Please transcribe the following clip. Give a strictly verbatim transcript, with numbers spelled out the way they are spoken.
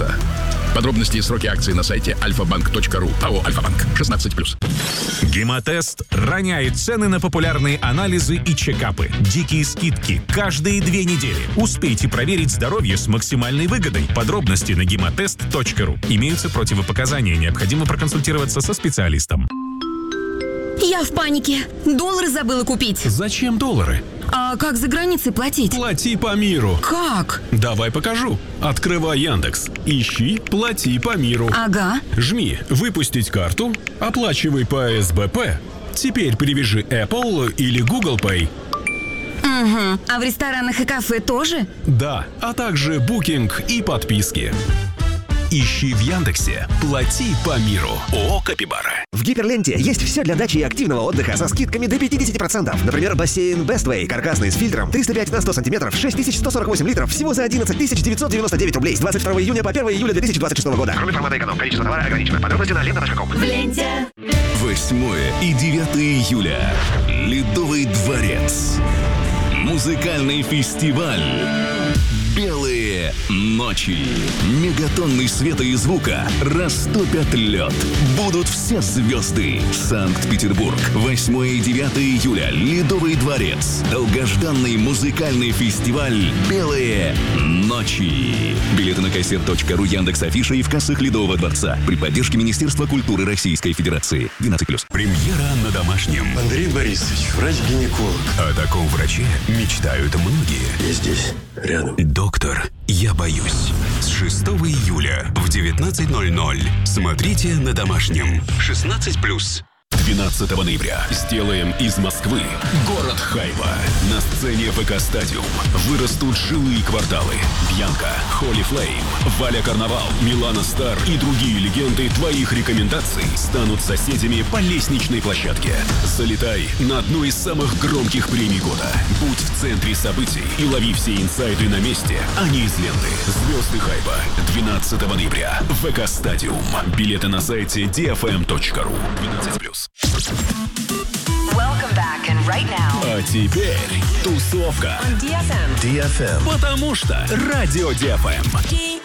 пригодится. Подробности и сроки акций на сайте альфа-банк точка ру. АО «Альфа-банк». шестнадцать плюс. Гемотест роняет цены на популярные анализы и чекапы. Дикие скидки каждые две недели. Успейте проверить здоровье с максимальной выгодой. Подробности на гемотест точка ру. Имеются противопоказания. Необходимо проконсультироваться со специалистом. Я в панике. Доллары забыла купить. Зачем доллары? А как за границей платить? Плати по миру. Как? Давай покажу. Открывай Яндекс. Ищи «Плати по миру». Ага. Жми «Выпустить карту», оплачивай по эс бэ пэ. Теперь привяжи Apple или Google Pay. Угу. А в ресторанах и кафе тоже? Да, а также букинг и подписки. Ищи в Яндексе «Плати по миру». ООО «Капибара». В Гиперленте есть все для дачи и активного отдыха со скидками до пятьдесят процентов. Например, бассейн Bestway, каркасный с фильтром, триста пять на сто сантиметров, шесть тысяч сто сорок восемь литров, всего за одиннадцать тысяч девятьсот девяносто девять рублей с двадцать второго июня по первого июля две тысячи двадцать шестого года. Кроме формата эконом, количество товара ограничено. Подробности на лента точка ком. В ленте. восьмое и девятое июля. Ледовый дворец. Музыкальный фестиваль. Белые ночи. Мегатонны света и звука растопят лед. Будут все звезды. Санкт-Петербург. восьмое и девятое июля. Ледовый дворец. Долгожданный музыкальный фестиваль «Белые ночи». Билеты на кассет точка ру, Яндекс.Афиша и в кассах Ледового дворца. При поддержке Министерства культуры Российской Федерации. двенадцать плюс. Премьера на домашнем. Андрей Борисович, врач-гинеколог. О таком враче мечтают многие. Я здесь, рядом. Доктор, я боюсь. С шестого июля в девятнадцать ноль ноль. Смотрите на домашнем. шестнадцать плюс. двенадцатого ноября сделаем из Москвы город Хайва. На сцене ВК Стадиум вырастут жилые кварталы. Бьянка, Холли Флейм, Валя Карнавал, Милана Стар и другие легенды твоих рекомендаций станут соседями по лестничной площадке. Залетай на одну из самых громких премий года. Будь в центре событий и лови все инсайды на месте, а не из ленты. Звезды Хайва. двенадцатого ноября. ВК Стадиум. Билеты на сайте ди эф эм точка ру. двенадцать плюс. Welcome back, and right now. А теперь тусовка. On ди эф эм. ди эф эм. Потому что радио ди эф эм.